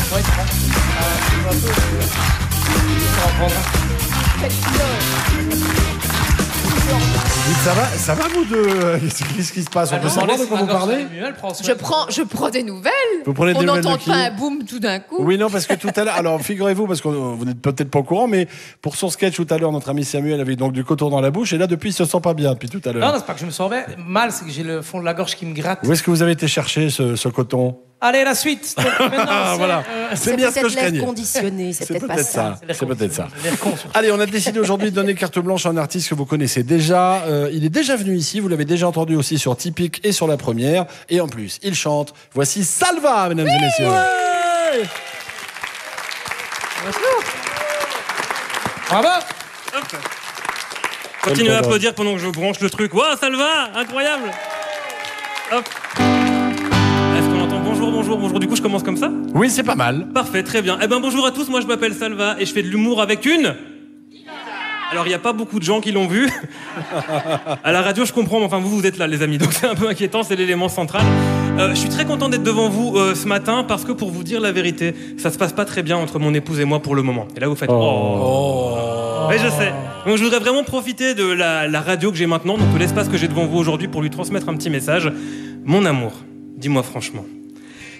Ouais, tu prends. Tu en prendras. Ça va vous deux? Qu'est-ce qui se passe? On peut savoir de quoi vous parlez? Je prends des nouvelles. Vous prenez des On nouvelles de n'entend qui? pas un boom tout d'un coup. Oui, non, parce que tout à l'heure, alors figurez-vous, parce que vous n'êtes peut-être pas au courant, mais pour son sketch tout à l'heure, notre ami Samuel avait donc du coton dans la bouche, et là, depuis, il se sent pas bien, depuis tout à l'heure. Non, c'est pas que je me sens mal, c'est que j'ai le fond de la gorge qui me gratte. Où est-ce que vous avez été chercher ce coton? Allez, la suite. Donc, maintenant, voilà. C'est bien ce que je craignais. L'air conditionné, c'est peut-être pas ça. C'est peut-être ça. Allez, on a décidé aujourd'hui de donner carte blanche à un artiste que vous connaissez déjà. Il est déjà venu ici, vous l'avez déjà entendu aussi sur Typique et sur La Première. Et en plus, il chante. Voici Salva, mesdames et messieurs. Ouais. Bravo. Continuez à applaudir pendant que je branche le truc. Waouh, Salva, incroyable. Hop. Est-ce qu'on entend bonjour? Du coup, je commence comme ça? Oui, c'est pas mal. Parfait, très bien. Eh ben, bonjour à tous, moi je m'appelle Salva et je fais de l'humour avec une... Alors, il n'y a pas beaucoup de gens qui l'ont vu. À la radio, je comprends, mais enfin, vous êtes là, les amis, donc c'est un peu inquiétant, c'est l'élément central. Je suis très content d'être devant vous ce matin, parce que pour vous dire la vérité, ça se passe pas très bien entre mon épouse et moi pour le moment. Et là, vous faites... Oui, je sais. Donc, je voudrais vraiment profiter de la radio que j'ai maintenant, donc de l'espace que j'ai devant vous aujourd'hui, pour lui transmettre un petit message. Mon amour, dis-moi franchement,